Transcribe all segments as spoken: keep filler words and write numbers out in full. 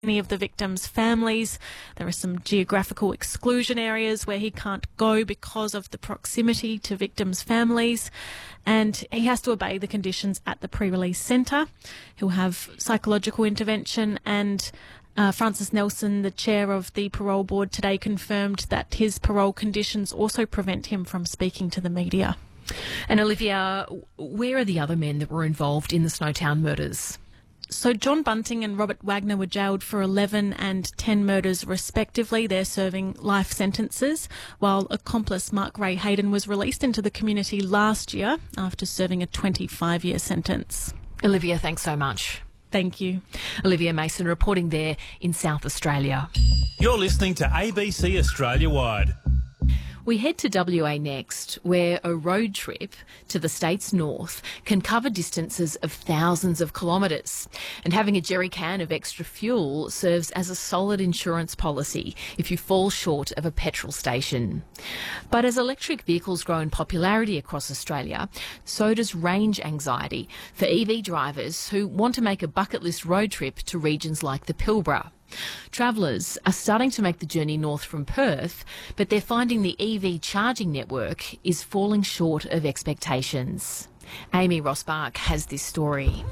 any of the victims' families. There are some geographical exclusion areas where he can't go because of the proximity to victims' families, and he has to obey the conditions at the pre-release centre. He'll have psychological intervention, and uh, Francis Nelson, the chair of the parole board, today confirmed that his parole conditions also prevent him from speaking to the media. And Olivia, where are the other men that were involved in the Snowtown murders? So John Bunting and Robert Wagner were jailed for eleven and ten murders respectively. They're serving life sentences, while accomplice Mark Ray Hayden was released into the community last year after serving a twenty-five year sentence. Olivia, thanks so much. Thank you. Olivia Mason reporting there in South Australia. You're listening to A B C Australia Wide. We head to W A next, where a road trip to the state's north can cover distances of thousands of kilometres. And having a jerry can of extra fuel serves as a solid insurance policy if you fall short of a petrol station. But as electric vehicles grow in popularity across Australia, so does range anxiety for E V drivers who want to make a bucket list road trip to regions like the Pilbara. Travellers are starting to make the journey north from Perth, but they're finding the E V charging network is falling short of expectations. Amy Rossbach has this story.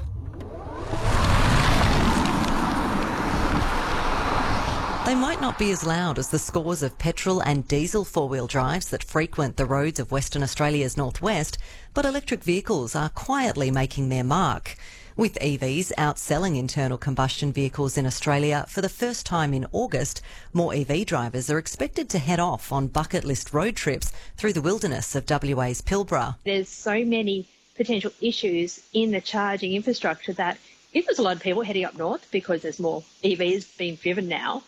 They might not be as loud as the scores of petrol and diesel four-wheel drives that frequent the roads of Western Australia's northwest, but electric vehicles are quietly making their mark. With E Vs outselling internal combustion vehicles in Australia for the first time in August, more E V drivers are expected to head off on bucket list road trips through the wilderness of W A's Pilbara. There's so many potential issues in the charging infrastructure that if there's a lot of people heading up north because there's more E Vs being driven now,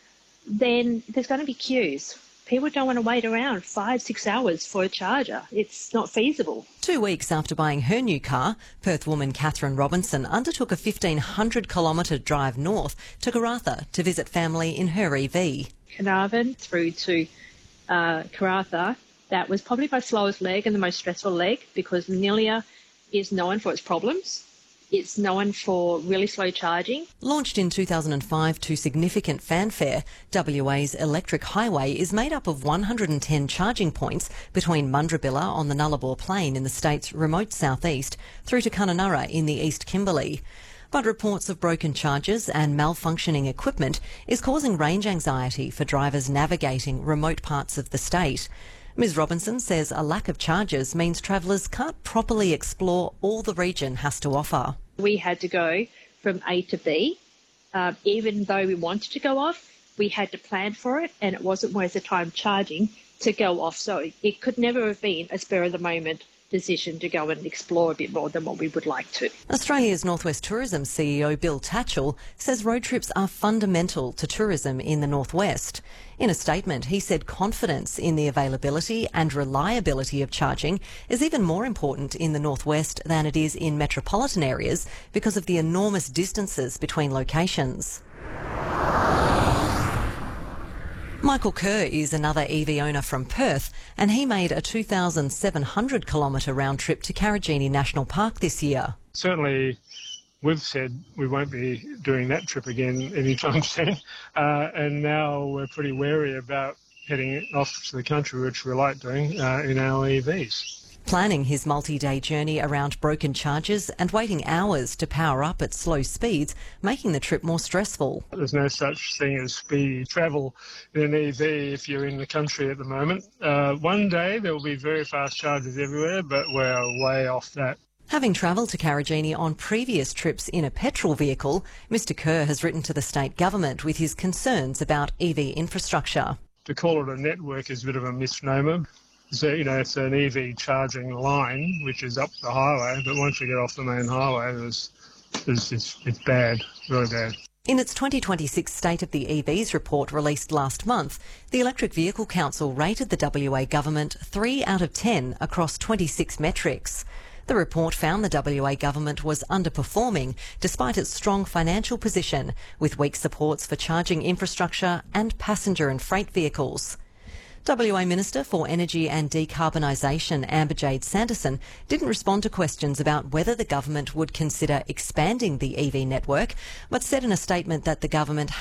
then there's going to be queues. People don't want to wait around five, six hours for a charger. It's not feasible. Two weeks after buying her new car, Perth woman Catherine Robinson undertook a fifteen hundred kilometre drive north to Karratha to visit family in her E V. Carnarvon through to uh, Karratha, that was probably my slowest leg and the most stressful leg because Manilia is known for its problems. It's known for really slow charging. Launched in two thousand five to significant fanfare, W A's electric highway is made up of one hundred ten charging points between Mundrabilla on the Nullarbor Plain in the state's remote southeast through to Kununurra in the East Kimberley. But reports of broken chargers and malfunctioning equipment is causing range anxiety for drivers navigating remote parts of the state. Ms Robinson says a lack of chargers means travellers can't properly explore all the region has to offer. We had to go from A to B. Um, even though we wanted to go off, we had to plan for it, and it wasn't worth the time charging to go off. So it could never have been a spur-of-the-moment decision to go and explore a bit more than what we would like to. Australia's Northwest Tourism C E O Bill Tatchell says road trips are fundamental to tourism in the northwest. In a statement, he said confidence in the availability and reliability of charging is even more important in the northwest than it is in metropolitan areas because of the enormous distances between locations. Michael Kerr is another E V owner from Perth, and he made a two thousand seven hundred kilometre round trip to Karijini National Park this year. Certainly, we've said we won't be doing that trip again anytime soon, uh, and now we're pretty wary about heading off to the country, which we like doing uh, in our E Vs. Planning his multi-day journey around broken chargers and waiting hours to power up at slow speeds, making the trip more stressful. There's no such thing as speedy travel in an E V if you're in the country at the moment. Uh, one day there will be very fast chargers everywhere, but we're way off that. Having travelled to Karijini on previous trips in a petrol vehicle, Mr Kerr has written to the state government with his concerns about E V infrastructure. To call it a network is a bit of a misnomer. So, you know, it's an E V charging line, which is up the highway, but once you get off the main highway, there's, there's, it's, it's bad, really bad. In its twenty twenty-six State of the E Vs report released last month, the Electric Vehicle Council rated the W A government three out of ten across twenty-six metrics. The report found the W A government was underperforming despite its strong financial position, with weak supports for charging infrastructure and passenger and freight vehicles. W A Minister for Energy and Decarbonisation Amber Jade Sanderson didn't respond to questions about whether the government would consider expanding the E V network, but said in a statement that the government